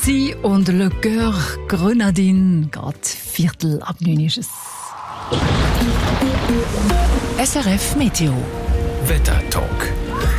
Debussy und Le Coeur Grenadine. Gerade 8:15 ist es. SRF Meteo. Wettertalk.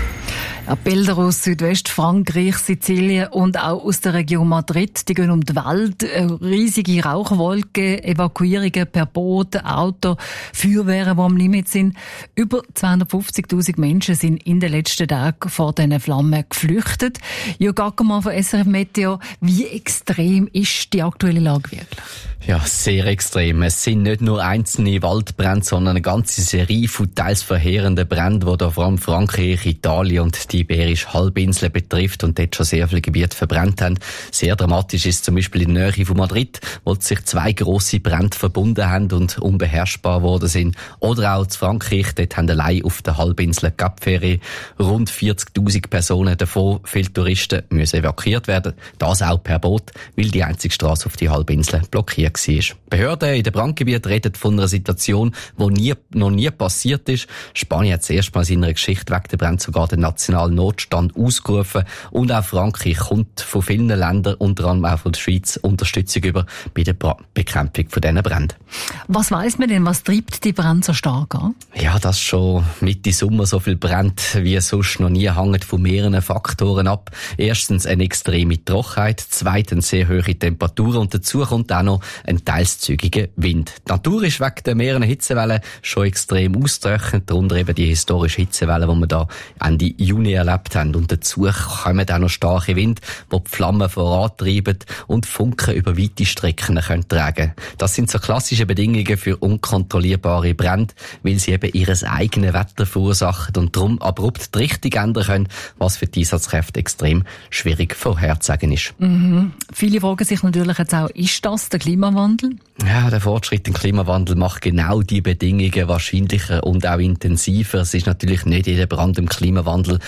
Ja, Bilder aus Südwestfrankreich, Sizilien und auch aus der Region Madrid, die gehen um die Welt. Riesige Rauchwolken, Evakuierungen per Boot, Auto, Feuerwehren, die am Limit sind. Über 250.000 Menschen sind in den letzten Tagen vor diesen Flammen geflüchtet. Jörg Ackermann von SRF Meteo, wie extrem ist die aktuelle Lage wirklich? Ja, sehr extrem. Es sind nicht nur einzelne Waldbrände, sondern eine ganze Serie von teils verheerenden Bränden, die da vor allem Frankreich, Italien und die Iberische Halbinsel betrifft und dort schon sehr viele Gebiete verbrannt haben. Sehr dramatisch ist zum Beispiel in der Nähe von Madrid, wo sich 2 grosse Brände verbunden haben und unbeherrschbar geworden sind. Oder auch in Frankreich, dort haben allein auf der Halbinsel Cap Ferret rund 40.000 Personen, davon viele Touristen, müssen evakuiert werden. Das auch per Boot, weil die einzige Strasse auf die Halbinsel blockiert war. Behörden in den Brandgebieten reden von einer Situation, die noch nie passiert ist. Spanien hat zuerst mal in seiner Geschichte wegen der Brände sogar den nationalen Notstand ausgerufen. Und auch Frankreich kommt von vielen Ländern, unter anderem auch von der Schweiz, Unterstützung über bei der Bekämpfung von diesen Bränden. Was weiss man denn, was treibt die Brände so stark an? Ja, dass schon Mitte Sommer so viel brennt wie sonst noch nie, hängt von mehreren Faktoren ab. Erstens eine extreme Trockenheit, zweitens sehr hohe Temperaturen und dazu kommt auch noch ein teils zügiger Wind. Die Natur ist wegen der mehreren Hitzewellen schon extrem ausgetrocknet, darunter eben die historische Hitzewelle, die wir da Ende Juni erlebt haben. Und dazu kommen auch noch starke Wind, die die Flammen vorantreiben und Funken über weite Strecken können tragen. Das sind so klassische Bedingungen für unkontrollierbare Brände, weil sie eben ihr eigenes Wetter verursachen und darum abrupt die Richtung ändern können, was für die Einsatzkräfte extrem schwierig vorherzusagen ist. Viele fragen sich natürlich jetzt auch, ist das der Klimawandel? Ja, der Fortschritt im Klimawandel macht genau die Bedingungen wahrscheinlicher und auch intensiver. Es ist natürlich nicht jeder Brand im Klimawandel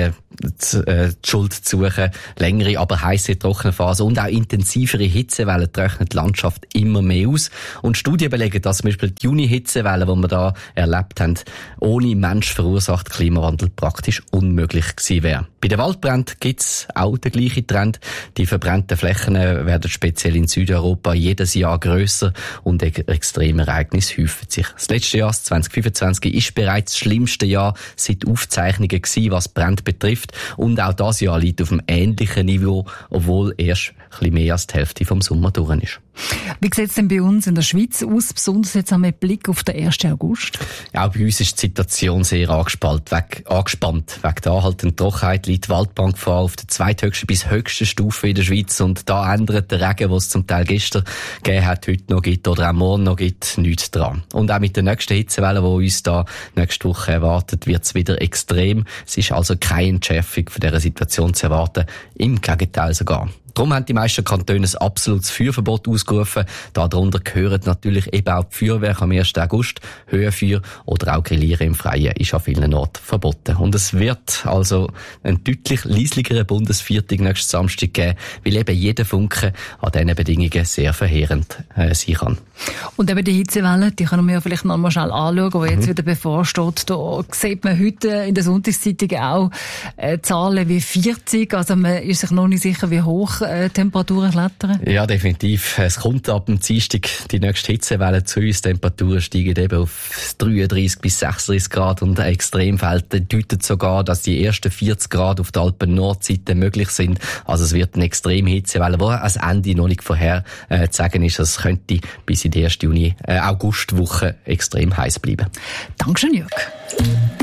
die Schuld zu suchen. Längere, aber heisse, trockene Phasen und auch intensivere Hitzewellen trocknen die Landschaft immer mehr aus. Und Studien belegen, dass zum Beispiel die Juni-Hitzewelle, die wir da erlebt haben, ohne Mensch verursacht Klimawandel praktisch unmöglich gewesen wäre. Bei den Waldbränden gibt's auch den gleichen Trend. Die verbrannten Flächen werden speziell in Südeuropa jedes Jahr grösser und extreme Ereignisse häufen sich. Das letzte Jahr, 2025, ist bereits das schlimmste Jahr seit Aufzeichnungen gewesen, was Brände betrifft. Und auch das Jahr liegt auf einem ähnlichen Niveau, obwohl erst ein bisschen mehr als die Hälfte vom Sommer durch ist. Wie sieht es denn bei uns in der Schweiz aus, besonders jetzt mit Blick auf den 1. August? Ja, bei uns ist die Situation sehr angespannt. Wegen der anhaltenden Trockenheit liegt die Waldbrandgefahr auf der zweithöchsten bis höchsten Stufe in der Schweiz und da ändert der Regen, den es zum Teil gestern gegeben hat, heute noch gibt oder auch morgen noch gibt, nichts dran. Und auch mit der nächsten Hitzewelle, die uns da nächste Woche erwartet, wird es wieder extrem. Es ist also keine Entschärfung von dieser Situation zu erwarten, im Gegenteil sogar. Darum haben die meisten Kantone ein absolutes Feuerverbot ausgerufen. Darunter gehören natürlich eben auch die Feuerwerke am 1. August. Höhenfeuer oder auch Grillieren im Freien ist an vielen Orten verboten. Und es wird also einen deutlich leisligeren Bundesviertag nächsten Samstag geben, weil eben jeder Funke an diesen Bedingungen sehr verheerend sein kann. Und eben die Hitzewelle, die können wir ja vielleicht noch mal schnell anschauen, die jetzt wieder bevorsteht. Da sieht man heute in der Sonntagszeitung auch Zahlen wie 40. Also man ist sich noch nicht sicher, wie hoch Temperaturen klettern? Ja, definitiv. Es kommt ab dem Dienstag die nächste Hitzewelle zu uns. Die Temperaturen steigen eben auf 33 bis 36 Grad und Extremfälle deuten sogar, dass die ersten 40 Grad auf der Alpen-Nordseite möglich sind. Also es wird eine extreme Hitzewelle, die ans Ende noch nicht vorher zu sagen ist. Es könnte bis in die erste Augustwoche extrem heiß bleiben. Dankeschön, Jörg.